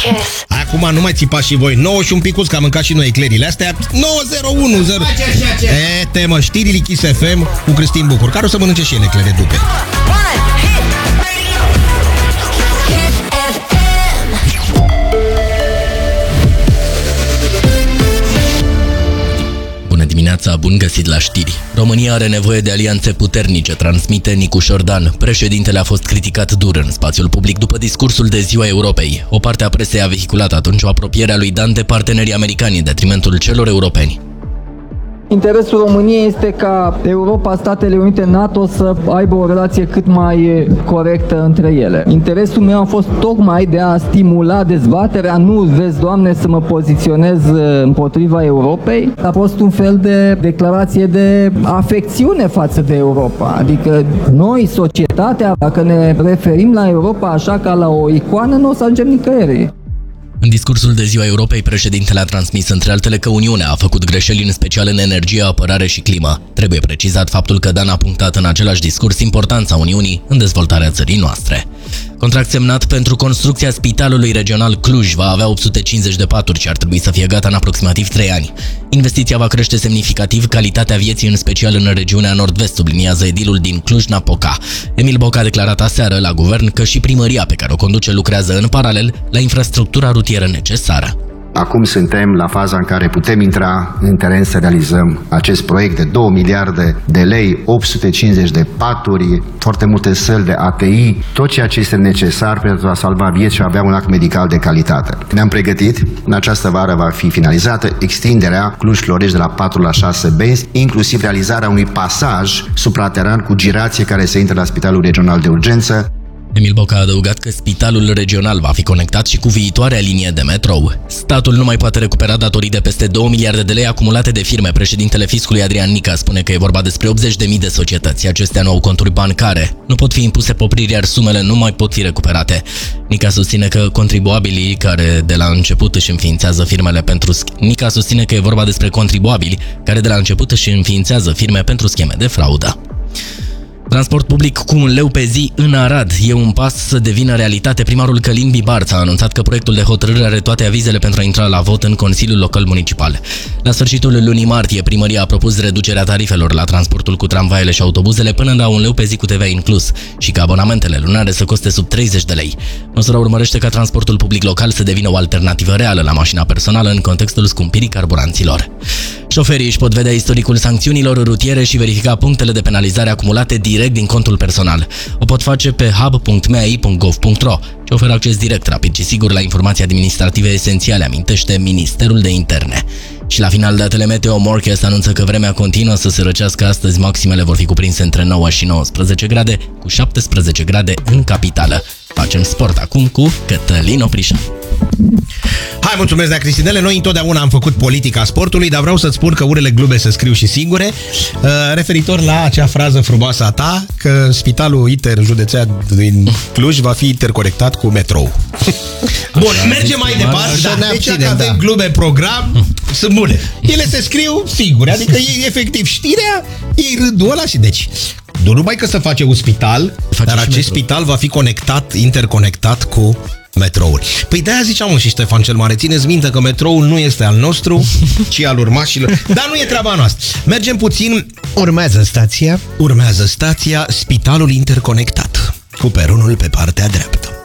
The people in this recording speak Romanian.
Acum nu mai țipați și voi. 9 și un picuț, că am mâncat și noi eclerile astea. 9-0-1-0. Temă, știrile Kiss FM cu Cristin Bucur, care o să mănânce și el eclere dupe. Bună dimineața, bun găsit la știri. România are nevoie de alianțe puternice, transmite Nicu Șordan. Președintele a fost criticat dur în spațiul public după discursul de Ziua Europei. O parte a presei a vehiculat atunci o apropiere a lui Dan de partenerii americani în detrimentul celor europeni. Interesul României este ca Europa, Statele Unite, NATO să aibă o relație cât mai corectă între ele. Interesul meu a fost tocmai de a stimula dezbaterea, nu vezi, Doamne, să mă poziționez împotriva Europei. A fost un fel de declarație de afecțiune față de Europa. Adică noi, societatea, dacă ne referim la Europa așa ca la o icoană, nu o să ajungem nicăieri. În discursul de Ziua Europei, președintele a transmis între altele că Uniunea a făcut greșeli în special în energie, apărare și climă. Trebuie precizat faptul că Dan a punctat în același discurs importanța Uniunii în dezvoltarea țării noastre. Contract semnat pentru construcția Spitalului Regional Cluj va avea 850 de paturi și ar trebui să fie gata în aproximativ 3 ani. Investiția va crește semnificativ calitatea vieții, în special în regiunea nord-vest, subliniază edilul din Cluj-Napoca. Emil Boc a declarat aseară la guvern că și primăria pe care o conduce lucrează în paralel la infrastructura rutieră necesară. Acum suntem la faza în care putem intra în teren să realizăm acest proiect de 2 miliarde de lei, 850 de paturi, foarte multe săli de ATI, tot ceea ce este necesar pentru a salva vieți și a avea un act medical de calitate. Ne-am pregătit, în această vară va fi finalizată extinderea Cluj-Florești de la 4 la 6 benzi, inclusiv realizarea unui pasaj suprateran cu girație care se intre la Spitalul Regional de Urgență. Emil Boc a adăugat că spitalul regional va fi conectat și cu viitoarea linie de metrou. Statul nu mai poate recupera datorii de peste 2 miliarde de lei acumulate de firme. Președintele fiscului Adrian Nica spune că e vorba despre 80.000 de societăți. Acestea nu au conturi bancare. Nu pot fi impuse popriri, iar sumele nu mai pot fi recuperate. Nica susține că contribuabilii care de la început își înființează firmele pentru scheme de fraudă. Transport public cu 1 leu pe zi în Arad e un pas să devină realitate. Primarul Călin Bibarț a anunțat că proiectul de hotărâre are toate avizele pentru a intra la vot în Consiliul Local Municipal. La sfârșitul lunii martie, primăria a propus reducerea tarifelor la transportul cu tramvaiele și autobuzele până la 1 leu pe zi cu TVA inclus și ca abonamentele lunare să coste sub 30 de lei. Măsura urmărește ca transportul public local să devină o alternativă reală la mașina personală în contextul scumpirii carburanților. Șoferii își pot vedea istoricul sancțiunilor rutiere și verifica punctele de penalizare acumulate direct din contul personal. O pot face pe hub.mai.gov.ro și oferă acces direct, rapid și sigur la informații administrative esențiale, amintește Ministerul de Interne. Și la final, datele Meteo Morecast anunță că vremea continuă să se răcească astăzi. Maximele vor fi cuprinse între 9 și 19 grade, cu 17 grade în capitală. Facem sport acum cu Cătălin Oprișan. Hai, mulțumesc, Nea Cristinele. Noi întotdeauna am făcut politica sportului, dar vreau să-ți spun că urele glume se scriu și singure. Referitor la acea frază frumoasă a ta, că spitalul interjudețean din Cluj va fi interconectat cu metrou. Bun, mergem mai departe. Deci dacă avem glume în program, sunt bune. Ele se scriu singure, adică e efectiv știrea, ei râdul ăla și deci... Nu numai că se face un spital, dar acest spital va fi interconectat cu metroul. Păi de-aia ziceam și Ștefan cel Mare, țineți minte că metroul nu este al nostru, ci al urmașilor. Dar nu e treaba noastră. Mergem puțin. Urmează stația Spitalul Interconectat, cu peronul pe partea dreaptă.